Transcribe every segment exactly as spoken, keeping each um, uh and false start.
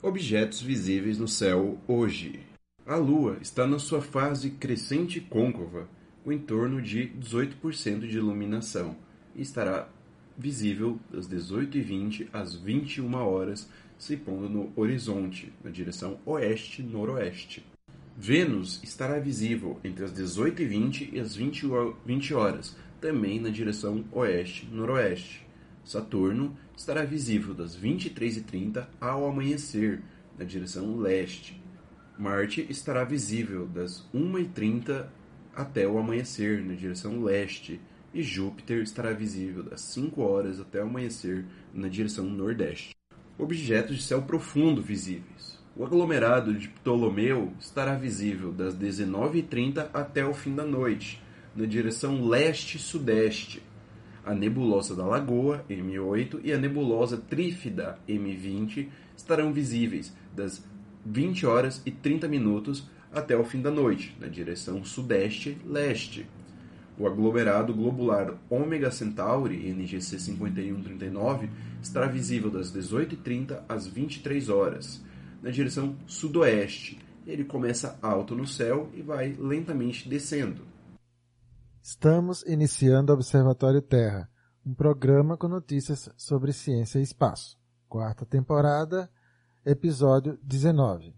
Objetos visíveis no céu hoje. A Lua está na sua fase crescente côncava, com em torno de dezoito por cento de iluminação, e estará visível das dezoito e vinte às vinte e uma horas, se pondo no horizonte, na direção oeste-noroeste. Vênus estará visível entre as dezoito e vinte e as vinte horas, também na direção oeste-noroeste. Saturno estará visível das vinte e três e trinta ao amanhecer, na direção leste. Marte estará visível das uma e trinta até o amanhecer, na direção leste. E Júpiter estará visível das cinco horas até o amanhecer, na direção nordeste. Objetos de céu profundo visíveis. O aglomerado de Ptolomeu estará visível das dezenove e trinta até o fim da noite, na direção leste-sudeste. A nebulosa da Lagoa, M oito, e a nebulosa Trífida, M vinte, estarão visíveis das vinte horas e trinta minutos até o fim da noite, na direção sudeste-leste. O aglomerado globular Ômega Centauri, N G C cinquenta e um trinta e nove, estará visível das dezoito e trinta às vinte e três horas, na direção sudoeste. Ele começa alto no céu e vai lentamente descendo. Estamos iniciando o Observatório Terra, um programa com notícias sobre ciência e espaço. Quarta temporada, episódio dezenove.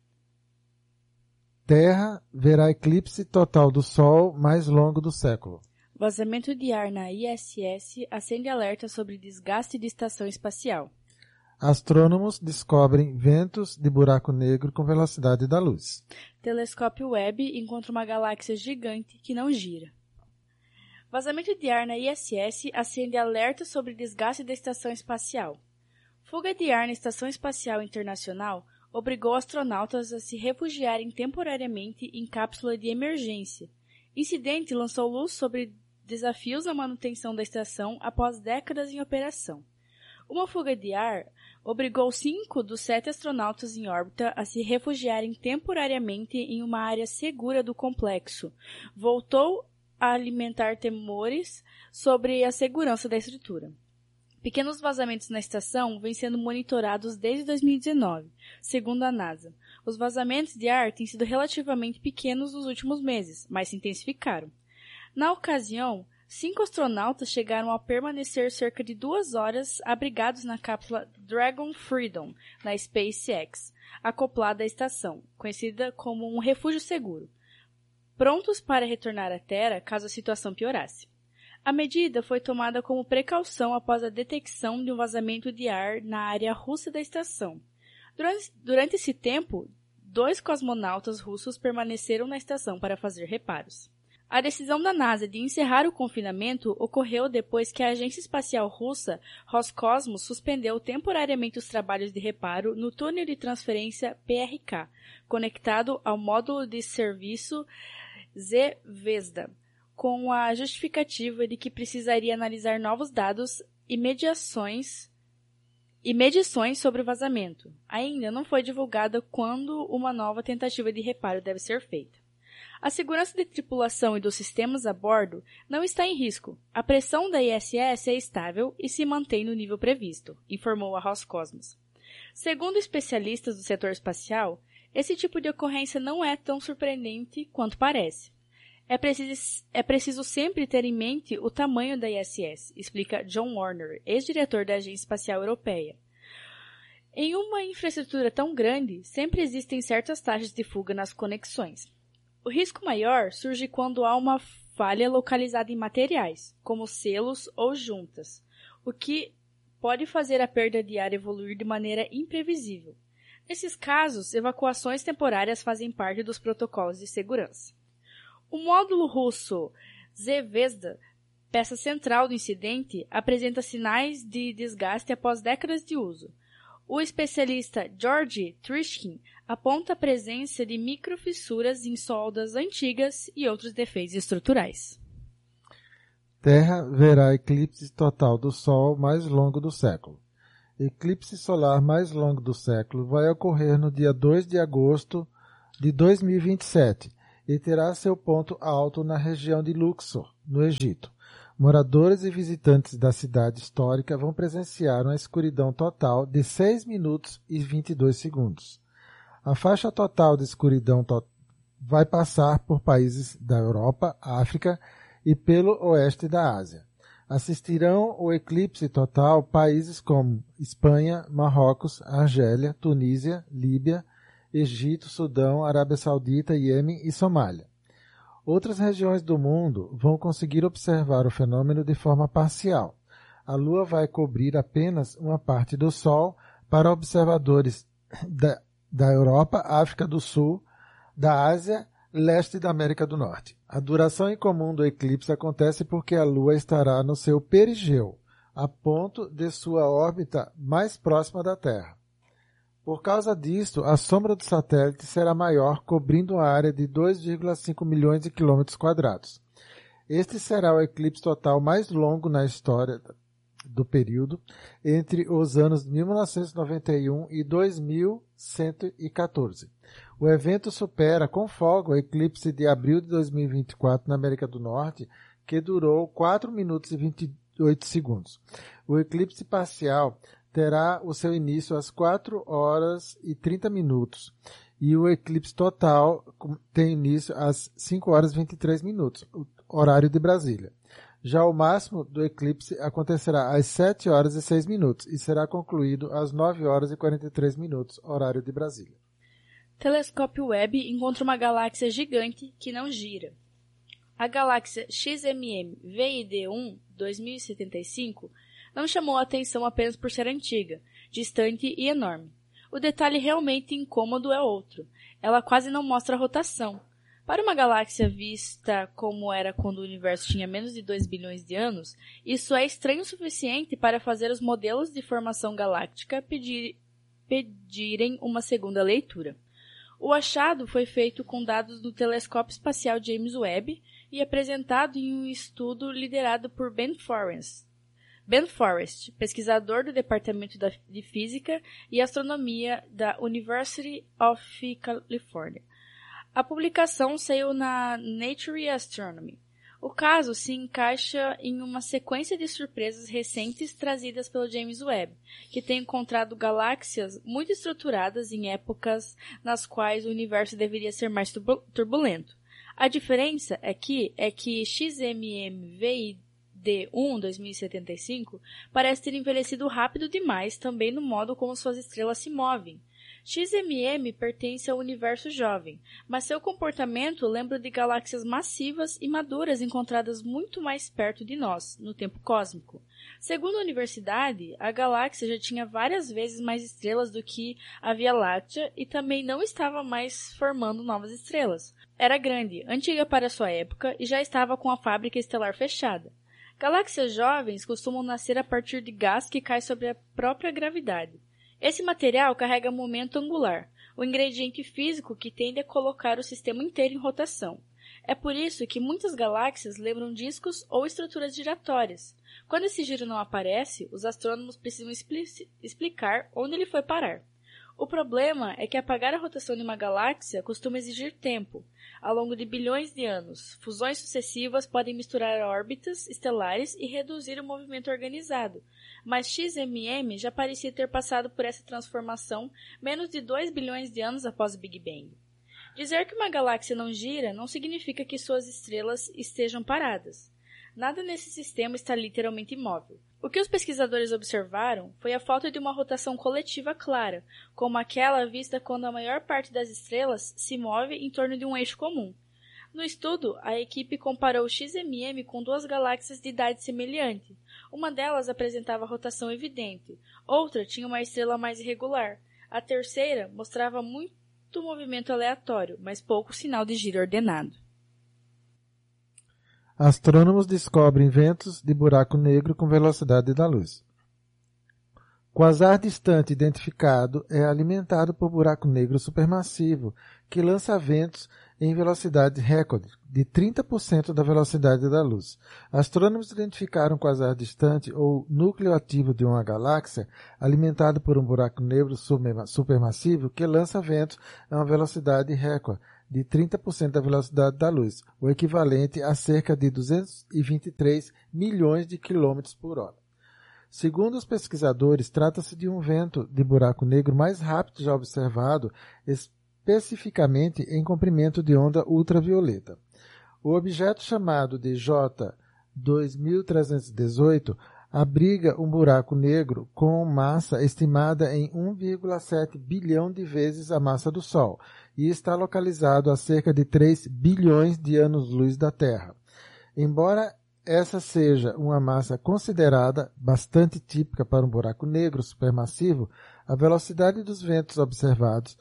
Terra verá eclipse total do Sol mais longo do século. Vazamento de ar na I S S acende alerta sobre desgaste de estação espacial. Astrônomos descobrem ventos de buraco negro com velocidade da luz. Telescópio Webb encontra uma galáxia gigante que não gira. Vazamento de ar na I S S acende alerta sobre desgaste da estação espacial. Fuga de ar na Estação Espacial Internacional obrigou astronautas a se refugiarem temporariamente em cápsula de emergência. Incidente lançou luz sobre desafios na manutenção da estação após décadas em operação. Uma fuga de ar obrigou cinco dos sete astronautas em órbita a se refugiarem temporariamente em uma área segura do complexo. Voltou a alimentar temores sobre a segurança da estrutura. Pequenos vazamentos na estação vêm sendo monitorados desde dois mil e dezenove, segundo a NASA. Os vazamentos de ar têm sido relativamente pequenos nos últimos meses, mas se intensificaram. Na ocasião, cinco astronautas chegaram a permanecer cerca de duas horas abrigados na cápsula Dragon Freedom, na SpaceX, acoplada à estação, conhecida como um refúgio seguro, prontos para retornar à Terra caso a situação piorasse. A medida foi tomada como precaução após a detecção de um vazamento de ar na área russa da estação. Durante, durante esse tempo, dois cosmonautas russos permaneceram na estação para fazer reparos. A decisão da NASA de encerrar o confinamento ocorreu depois que a Agência Espacial Russa, Roscosmos, suspendeu temporariamente os trabalhos de reparo no túnel de transferência P R K, conectado ao módulo de serviço Zvezda, com a justificativa de que precisaria analisar novos dados e mediações e medições sobre o vazamento. Ainda não foi divulgada quando uma nova tentativa de reparo deve ser feita. A segurança da tripulação e dos sistemas a bordo não está em risco. A pressão da I S S é estável e se mantém no nível previsto, informou a Roscosmos. Segundo especialistas do setor espacial, esse tipo de ocorrência não é tão surpreendente quanto parece. É preciso, é preciso sempre ter em mente o tamanho da I S S, explica John Warner, ex-diretor da Agência Espacial Europeia. Em uma infraestrutura tão grande, sempre existem certas taxas de fuga nas conexões. O risco maior surge quando há uma falha localizada em materiais, como selos ou juntas, o que pode fazer a perda de ar evoluir de maneira imprevisível. Nesses casos, evacuações temporárias fazem parte dos protocolos de segurança. O módulo russo Zvezda, peça central do incidente, apresenta sinais de desgaste após décadas de uso. O especialista Georgi Trishkin aponta a presença de microfissuras em soldas antigas e outros defeitos estruturais. Terra verá eclipse total do Sol mais longo do século. Eclipse solar mais longo do século vai ocorrer no dia dois de agosto de dois mil e vinte e sete e terá seu ponto alto na região de Luxor, no Egito. Moradores e visitantes da cidade histórica vão presenciar uma escuridão total de seis minutos e vinte e dois segundos. A faixa total de escuridão to- vai passar por países da Europa, África e pelo oeste da Ásia. Assistirão o eclipse total países como Espanha, Marrocos, Argélia, Tunísia, Líbia, Egito, Sudão, Arábia Saudita, Iêmen e Somália. Outras regiões do mundo vão conseguir observar o fenômeno de forma parcial. A Lua vai cobrir apenas uma parte do Sol para observadores da, da Europa, África do Sul, da Ásia, leste da América do Norte. A duração incomum do eclipse acontece porque a Lua estará no seu perigeu, a ponto de sua órbita mais próxima da Terra. Por causa disto, a sombra do satélite será maior, cobrindo uma área de dois vírgula cinco milhões de quilômetros quadrados. Este será o eclipse total mais longo na história do período, entre os anos mil novecentos e noventa e um e dois mil cento e quatorze. O evento supera com folga o eclipse de abril de dois mil e vinte e quatro na América do Norte, que durou quatro minutos e vinte e oito segundos. O eclipse parcial terá o seu início às quatro horas e trinta minutos e o eclipse total tem início às cinco horas e vinte e três minutos, horário de Brasília. Já o máximo do eclipse acontecerá às sete horas e seis minutos e será concluído às nove horas e quarenta e três minutos, horário de Brasília. Telescópio Webb encontra uma galáxia gigante que não gira. A galáxia X M M V I D um dois mil e setenta e cinco não chamou a atenção apenas por ser antiga, distante e enorme. O detalhe realmente incômodo é outro. Ela quase não mostra rotação. Para uma galáxia vista como era quando o universo tinha menos de dois bilhões de anos, isso é estranho o suficiente para fazer os modelos de formação galáctica pedir, pedirem uma segunda leitura. O achado foi feito com dados do Telescópio Espacial James Webb e apresentado em um estudo liderado por Ben Forrest. Ben Forrest, pesquisador do Departamento de Física e Astronomia da University of California. A publicação saiu na Nature Astronomy. O caso se encaixa em uma sequência de surpresas recentes trazidas pelo James Webb, que tem encontrado galáxias muito estruturadas em épocas nas quais o universo deveria ser mais turbulento. A diferença aqui é que X M M V I D um dois mil e setenta e cinco parece ter envelhecido rápido demais também no modo como suas estrelas se movem. X M M pertence ao universo jovem, mas seu comportamento lembra de galáxias massivas e maduras encontradas muito mais perto de nós, no tempo cósmico. Segundo a universidade, a galáxia já tinha várias vezes mais estrelas do que a Via Láctea e também não estava mais formando novas estrelas. Era grande, antiga para sua época e já estava com a fábrica estelar fechada. Galáxias jovens costumam nascer a partir de gás que cai sobre a própria gravidade. Esse material carrega momento angular, o ingrediente físico que tende a colocar o sistema inteiro em rotação. É por isso que muitas galáxias lembram discos ou estruturas giratórias. Quando esse giro não aparece, os astrônomos precisam expli- explicar onde ele foi parar. O problema é que apagar a rotação de uma galáxia costuma exigir tempo. Ao longo de bilhões de anos, fusões sucessivas podem misturar órbitas estelares e reduzir o movimento organizado, mas X M M já parecia ter passado por essa transformação menos de dois bilhões de anos após o Big Bang. Dizer que uma galáxia não gira não significa que suas estrelas estejam paradas. Nada nesse sistema está literalmente imóvel. O que os pesquisadores observaram foi a falta de uma rotação coletiva clara, como aquela vista quando a maior parte das estrelas se move em torno de um eixo comum. No estudo, a equipe comparou o X M M com duas galáxias de idade semelhante. Uma delas apresentava rotação evidente, outra tinha uma estrela mais irregular. A terceira mostrava muito movimento aleatório, mas pouco sinal de giro ordenado. Astrônomos descobrem ventos de buraco negro com velocidade da luz. Quasar distante identificado é alimentado por buraco negro supermassivo, que lança ventos em velocidade recorde, de trinta por cento da velocidade da luz. Astrônomos identificaram um quasar distante, ou núcleo ativo de uma galáxia, alimentado por um buraco negro supermassivo, que lança ventos a uma velocidade recorde, de trinta por cento da velocidade da luz, o equivalente a cerca de duzentos e vinte e três milhões de quilômetros por hora. Segundo os pesquisadores, trata-se de um vento de buraco negro mais rápido já observado, especificamente em comprimento de onda ultravioleta. O objeto chamado de J dois mil trezentos e dezoito abriga um buraco negro com massa estimada em um vírgula sete bilhão de vezes a massa do Sol e está localizado a cerca de três bilhões de anos-luz da Terra. Embora essa seja uma massa considerada bastante típica para um buraco negro supermassivo, a velocidade dos ventos observados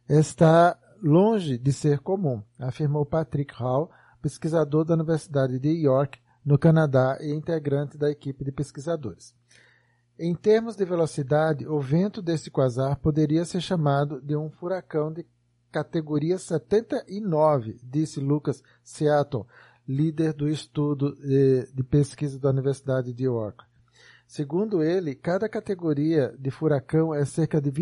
está longe de ser comum, afirmou Patrick Hall, pesquisador da Universidade de York, no Canadá e integrante da equipe de pesquisadores. Em termos de velocidade, o vento deste quasar poderia ser chamado de um furacão de categoria setenta e nove, disse Lucas Seaton, líder do estudo de, de pesquisa da Universidade de York. Segundo ele, cada categoria de furacão é cerca de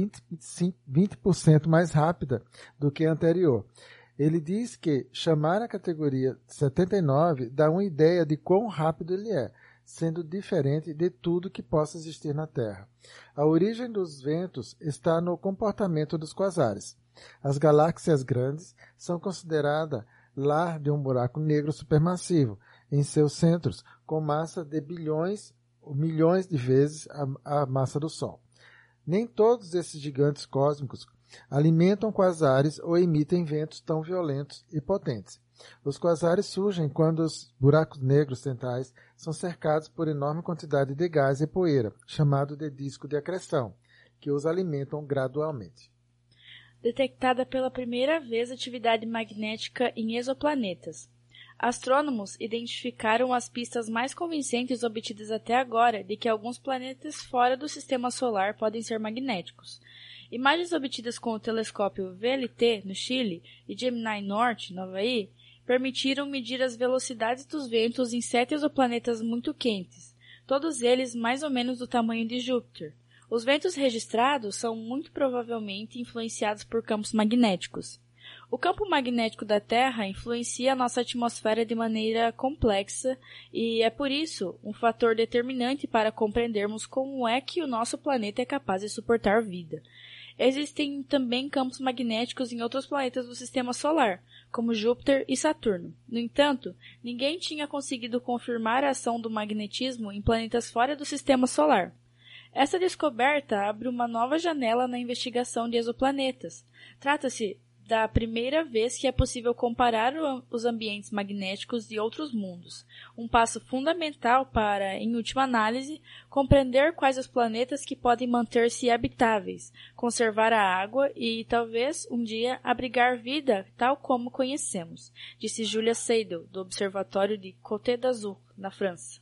vinte por cento mais rápida do que a anterior. Ele diz que chamar a categoria setenta e nove dá uma ideia de quão rápido ele é, sendo diferente de tudo que possa existir na Terra. A origem dos ventos está no comportamento dos quasares. As galáxias grandes são consideradas lar de um buraco negro supermassivo, em seus centros, com massa de bilhões ou milhões de vezes a, a massa do Sol. Nem todos esses gigantes cósmicos alimentam quasares ou emitem ventos tão violentos e potentes. Os quasares surgem quando os buracos negros centrais são cercados por enorme quantidade de gás e poeira, chamado de disco de acreção, que os alimentam gradualmente. Detectada pela primeira vez atividade magnética em exoplanetas. Astrônomos identificaram as pistas mais convincentes obtidas até agora de que alguns planetas fora do sistema solar podem ser magnéticos. Imagens obtidas com o telescópio V L T, no Chile, e Gemini Norte, no Havaí, permitiram medir as velocidades dos ventos em sete exoplanetas muito quentes, todos eles mais ou menos do tamanho de Júpiter. Os ventos registrados são muito provavelmente influenciados por campos magnéticos. O campo magnético da Terra influencia a nossa atmosfera de maneira complexa e é por isso um fator determinante para compreendermos como é que o nosso planeta é capaz de suportar vida. Existem também campos magnéticos em outros planetas do Sistema Solar, como Júpiter e Saturno. No entanto, ninguém tinha conseguido confirmar a ação do magnetismo em planetas fora do Sistema Solar. Essa descoberta abre uma nova janela na investigação de exoplanetas. Trata-se da primeira vez que é possível comparar os ambientes magnéticos de outros mundos, um passo fundamental para, em última análise, compreender quais os planetas que podem manter-se habitáveis, conservar a água e, talvez, um dia, abrigar vida tal como conhecemos, disse Julia Seidel, do Observatório de Côte d'Azur, na França.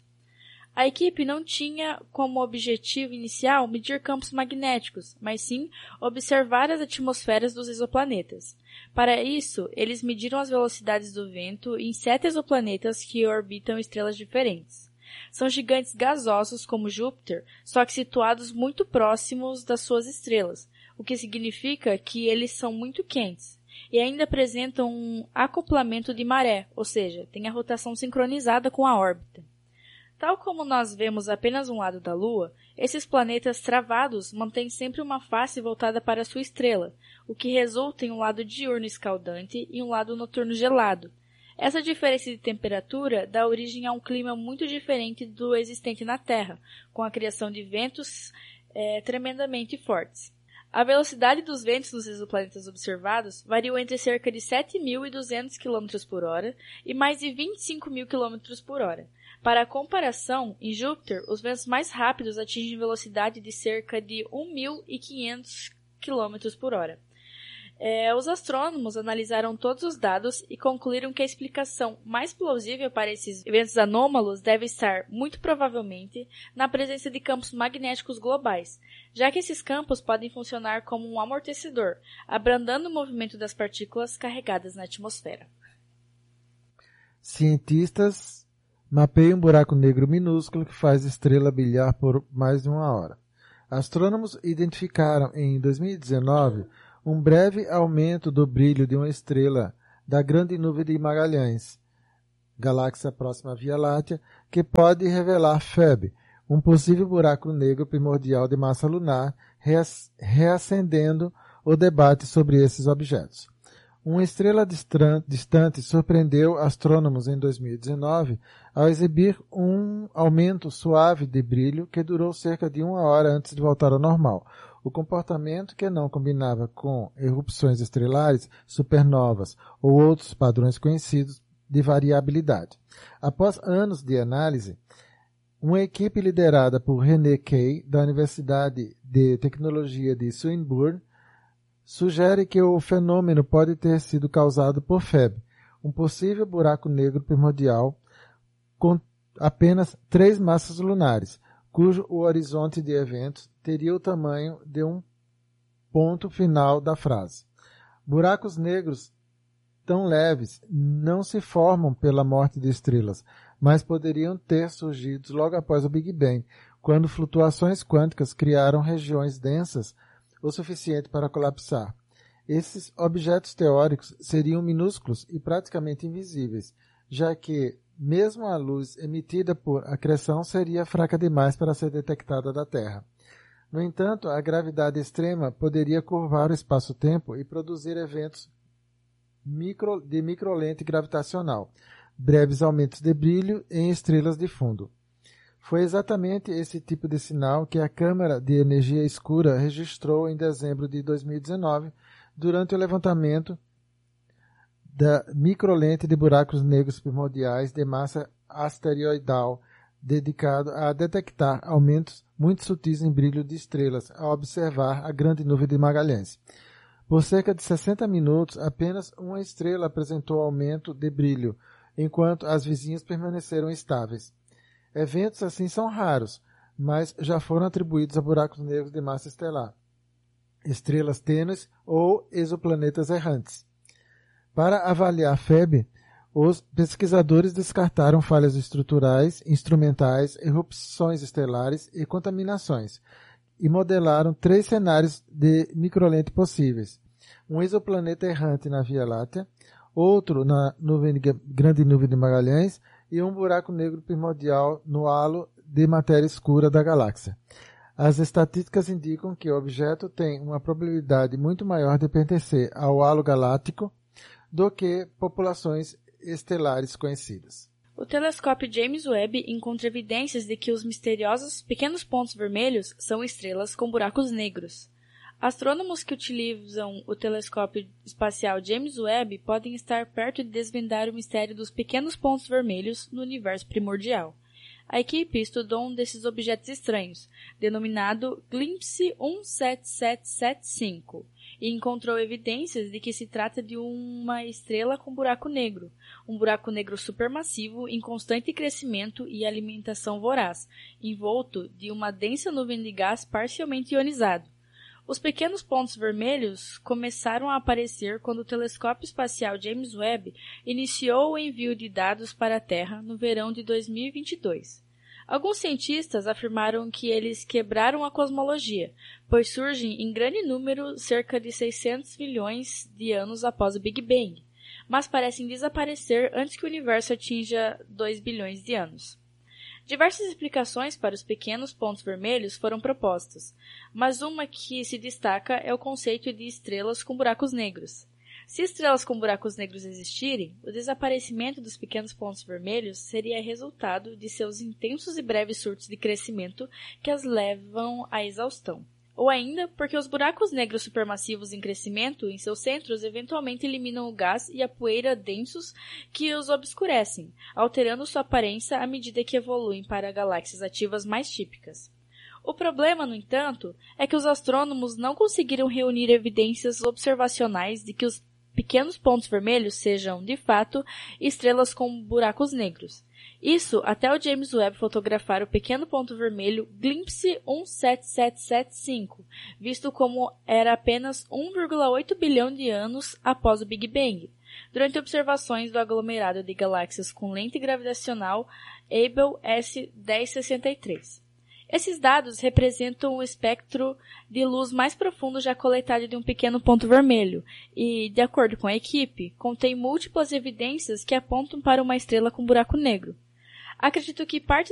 A equipe não tinha como objetivo inicial medir campos magnéticos, mas sim observar as atmosferas dos exoplanetas. Para isso, eles mediram as velocidades do vento em sete exoplanetas que orbitam estrelas diferentes. São gigantes gasosos como Júpiter, só que situados muito próximos das suas estrelas, o que significa que eles são muito quentes, e ainda apresentam um acoplamento de maré, ou seja, têm a rotação sincronizada com a órbita. Tal como nós vemos apenas um lado da Lua, esses planetas travados mantêm sempre uma face voltada para sua estrela, o que resulta em um lado diurno escaldante e um lado noturno gelado. Essa diferença de temperatura dá origem a um clima muito diferente do existente na Terra, com a criação de ventos é, tremendamente fortes. A velocidade dos ventos nos exoplanetas observados variou entre cerca de sete mil e duzentos quilômetros por hora e mais de vinte e cinco mil quilômetros por hora. Para a comparação, em Júpiter, os ventos mais rápidos atingem velocidade de cerca de mil e quinhentos quilômetros por hora. É, os astrônomos analisaram todos os dados e concluíram que a explicação mais plausível para esses eventos anômalos deve estar, muito provavelmente, na presença de campos magnéticos globais, já que esses campos podem funcionar como um amortecedor, abrandando o movimento das partículas carregadas na atmosfera. Cientistas mapeiam um buraco negro minúsculo que faz estrela brilhar por mais de uma hora. Astrônomos identificaram em dois mil e dezenove um breve aumento do brilho de uma estrela da Grande Nuvem de Magalhães, galáxia próxima à Via Láctea, que pode revelar F E B, um possível buraco negro primordial de massa lunar, reacendendo o debate sobre esses objetos. Uma estrela distante surpreendeu astrônomos em dois mil e dezenove ao exibir um aumento suave de brilho que durou cerca de uma hora antes de voltar ao normal. O comportamento, que não combinava com erupções estelares, supernovas ou outros padrões conhecidos de variabilidade. Após anos de análise, uma equipe liderada por René Kay, da Universidade de Tecnologia de Swinburne, sugere que o fenômeno pode ter sido causado por F E B, um possível buraco negro primordial com apenas três massas lunares, cujo o horizonte de eventos teria o tamanho de um ponto final da frase. Buracos negros tão leves não se formam pela morte de estrelas, mas poderiam ter surgido logo após o Big Bang, quando flutuações quânticas criaram regiões densas o suficiente para colapsar. Esses objetos teóricos seriam minúsculos e praticamente invisíveis, já que mesmo a luz emitida por acreção seria fraca demais para ser detectada da Terra. No entanto, a gravidade extrema poderia curvar o espaço-tempo e produzir eventos micro, de microlente gravitacional, breves aumentos de brilho em estrelas de fundo. Foi exatamente esse tipo de sinal que a Câmara de Energia Escura registrou em dezembro de dois mil e dezenove, durante o levantamento da microlente de buracos negros primordiais de massa asteroidal, dedicado a detectar aumentos muito sutis em brilho de estrelas ao observar a Grande Nuvem de Magalhães. Por cerca de sessenta minutos, apenas uma estrela apresentou aumento de brilho, enquanto as vizinhas permaneceram estáveis. Eventos assim são raros, mas já foram atribuídos a buracos negros de massa estelar, estrelas tênues ou exoplanetas errantes. Para avaliar F E B, os pesquisadores descartaram falhas estruturais, instrumentais, erupções estelares e contaminações, e modelaram três cenários de microlente possíveis: um exoplaneta errante na Via Láctea, outro na nuvem de, Grande Nuvem de Magalhães e um buraco negro primordial no halo de matéria escura da galáxia. As estatísticas indicam que o objeto tem uma probabilidade muito maior de pertencer ao halo galáctico do que populações estelares conhecidas. O telescópio James Webb encontra evidências de que os misteriosos pequenos pontos vermelhos são estrelas com buracos negros. Astrônomos que utilizam o telescópio espacial James Webb podem estar perto de desvendar o mistério dos pequenos pontos vermelhos no universo primordial. A equipe estudou um desses objetos estranhos, denominado Glimpse um sete sete sete cinco, e encontrou evidências de que se trata de uma estrela com buraco negro, um buraco negro supermassivo em constante crescimento e alimentação voraz, envolto de uma densa nuvem de gás parcialmente ionizado. Os pequenos pontos vermelhos começaram a aparecer quando o telescópio espacial James Webb iniciou o envio de dados para a Terra no verão de dois mil e vinte e dois. Alguns cientistas afirmaram que eles quebraram a cosmologia, pois surgem em grande número cerca de seiscentos milhões de anos após o Big Bang, mas parecem desaparecer antes que o universo atinja dois bilhões de anos. Diversas explicações para os pequenos pontos vermelhos foram propostas, mas uma que se destaca é o conceito de estrelas com buracos negros. Se estrelas com buracos negros existirem, o desaparecimento dos pequenos pontos vermelhos seria resultado de seus intensos e breves surtos de crescimento que as levam à exaustão. Ou ainda porque os buracos negros supermassivos em crescimento em seus centros eventualmente eliminam o gás e a poeira densos que os obscurecem, alterando sua aparência à medida que evoluem para galáxias ativas mais típicas. O problema, no entanto, é que os astrônomos não conseguiram reunir evidências observacionais de que os pequenos pontos vermelhos sejam, de fato, estrelas com buracos negros. Isso até o James Webb fotografar o pequeno ponto vermelho Glimpse um sete sete sete cinco, visto como era apenas um vírgula oito bilhão de anos após o Big Bang, durante observações do aglomerado de galáxias com lente gravitacional Abell S dez sessenta e três. Esses dados representam o espectro de luz mais profundo já coletado de um pequeno ponto vermelho e, de acordo com a equipe, contém múltiplas evidências que apontam para uma estrela com buraco negro. Acredito que parte